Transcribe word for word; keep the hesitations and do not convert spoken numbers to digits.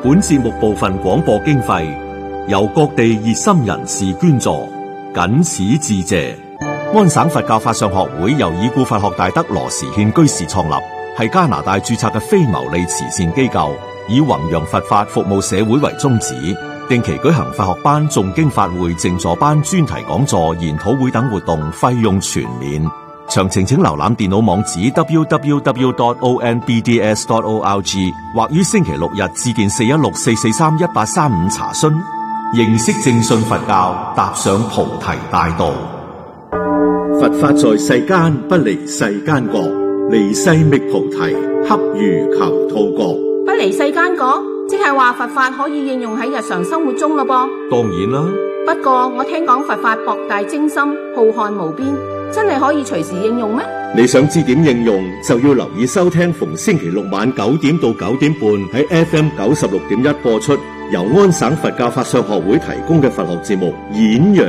本節目部分廣播經費由各地熱心人士捐助，謹此致謝。安省佛教法相學會由已故佛學大德羅時憲居士創立，係加拿大註冊嘅非牟利慈善機構，以弘揚佛法、服務社會為宗旨。定期舉行佛學班、誦經法會、靜坐班、專題講座、研討會等活動，費用全免。詳情請瀏覽電腦網址 double-u double-u double-u dot o n b d s dot org 或於星期六日致電四一六四四三一八三五查詢。認識正信佛教，踏上菩提大道。佛法在世間，不離世間覺，離世覓菩提，恰如求兔角。 不離世間覺，即係話佛法可以應用喺日常生活中咯噃。 當然啦， 不過我聽講佛法博大精深，浩瀚無邊，真係可以隨時應用咩？ 你想知點應用，就要留意收聽逢星期六晚九點到九點半喺 F M 九十六點一播出，由安省佛教法相學會提供嘅佛學節目《演揚